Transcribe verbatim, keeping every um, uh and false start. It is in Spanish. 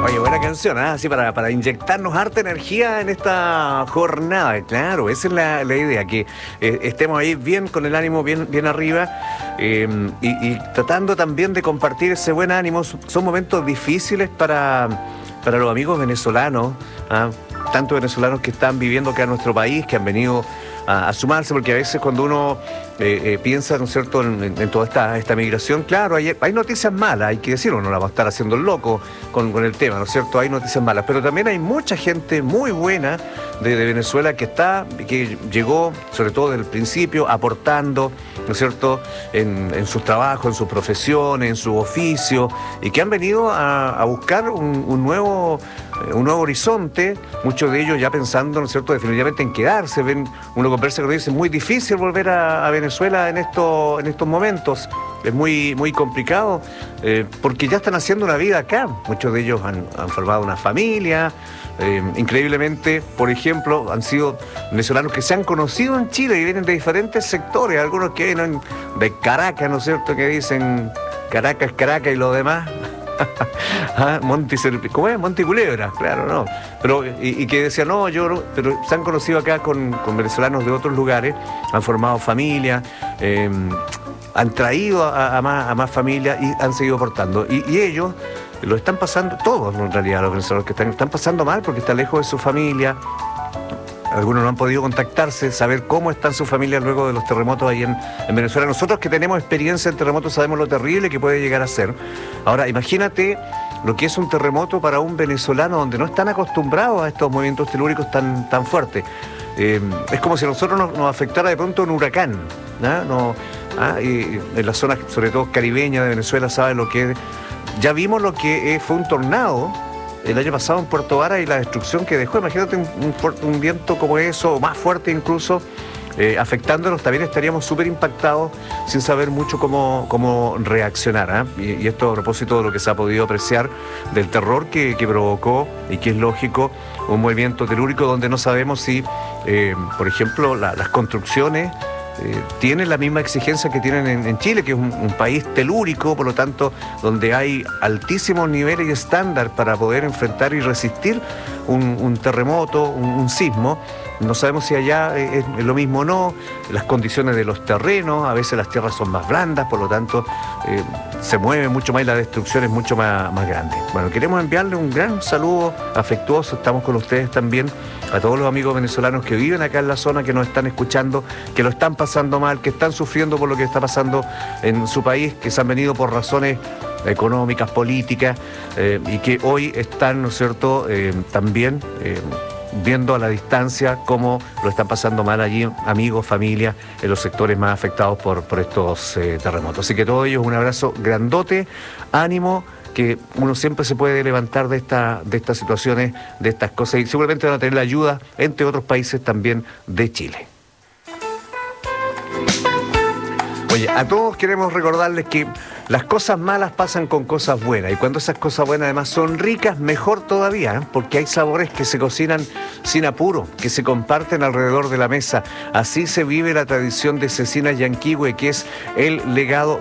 Oye, buena canción, ¿ah? Así para, para inyectarnos harta energía en esta jornada. Claro, esa es la, la idea, que eh, estemos ahí bien con el ánimo bien, bien arriba eh, y, y tratando también de compartir ese buen ánimo. Son momentos difíciles para, para los amigos venezolanos, ¿ah? Tantos venezolanos que están viviendo acá en nuestro país, que han venido a, a sumarse, porque a veces cuando uno eh, eh, piensa, ¿no es cierto?, en, en, en toda esta, esta migración, claro, hay, hay noticias malas, hay que decirlo, no la vamos a estar haciendo el loco con, con el tema, ¿no es cierto?, hay noticias malas, pero también hay mucha gente muy buena de, de Venezuela que está, que llegó, sobre todo desde el principio, aportando, ¿no es cierto?, en, en sus trabajos, en sus profesiones, en su oficio, y que han venido a, a buscar un, un nuevo... un nuevo horizonte, muchos de ellos ya pensando, ¿no es cierto?, definitivamente en quedarse. Ven, uno conversa con ellos, es muy difícil volver a, a Venezuela en estos, en estos momentos, es muy, muy complicado, eh, porque ya están haciendo una vida acá, muchos de ellos han, han formado una familia, eh, increíblemente, por ejemplo, han sido venezolanos que se han conocido en Chile y vienen de diferentes sectores, algunos que vienen de Caracas, ¿no es cierto?, que dicen Caracas, Caracas y lo demás. Ah, Monte, ¿cómo es? Monte Culebra, claro, no. Pero, y, y que decía, no, yo no, pero se han conocido acá con, con venezolanos de otros lugares, han formado familia, eh, han traído a, a, más, a más familias y han seguido aportando. Y, y ellos lo están pasando, todos en realidad, los venezolanos que están, están pasando mal porque están lejos de su familia. Algunos no han podido contactarse, saber cómo están sus familias luego de los terremotos ahí en, en Venezuela. Nosotros que tenemos experiencia en terremotos sabemos lo terrible que puede llegar a ser. Ahora, imagínate lo que es un terremoto para un venezolano donde no están acostumbrados a estos movimientos telúricos tan, tan fuertes. Eh, es como si a nosotros nos, nos afectara de pronto un huracán, ¿no? No, ah, y en las zonas, sobre todo caribeñas de Venezuela, saben lo que es. Ya vimos lo que fue un tornado el año pasado en Puerto Vara y la destrucción que dejó. Imagínate un, un, un viento como eso, o más fuerte incluso, eh, afectándonos, también estaríamos súper impactados sin saber mucho cómo, cómo reaccionar, ¿eh? y, y esto a propósito de lo que se ha podido apreciar del terror que, que provocó, y que es lógico, un movimiento telúrico donde no sabemos si, eh, por ejemplo, la, las construcciones Eh, tienen la misma exigencia que tienen en, en Chile, que es un, un país telúrico, por lo tanto, donde hay altísimos niveles y estándar para poder enfrentar y resistir un, un terremoto, un, un sismo. No sabemos si allá es, es lo mismo o no, las condiciones de los terrenos, a veces las tierras son más blandas, por lo tanto, eh, se mueve mucho más y la destrucción es mucho más, más grande. Bueno, queremos enviarle un gran saludo afectuoso, estamos con ustedes también, a todos los amigos venezolanos que viven acá en la zona, que nos están escuchando, que lo están pasando mal, que están sufriendo por lo que está pasando en su país, que se han venido por razones económicas, políticas, eh, y que hoy están, ¿no es cierto?, eh, también eh, viendo a la distancia cómo lo están pasando mal allí, amigos, familia, en los sectores más afectados por, por estos eh, terremotos. Así que todos ellos un abrazo grandote, ánimo, que uno siempre se puede levantar de, esta, de estas situaciones, de estas cosas, y seguramente van a tener la ayuda, entre otros países también, de Chile. Oye, a todos queremos recordarles que las cosas malas pasan con cosas buenas, y cuando esas cosas buenas además son ricas, mejor todavía, ¿eh? Porque hay sabores que se cocinan sin apuro, que se comparten alrededor de la mesa. Así se vive la tradición de Cecina Yanquihue, que es el legado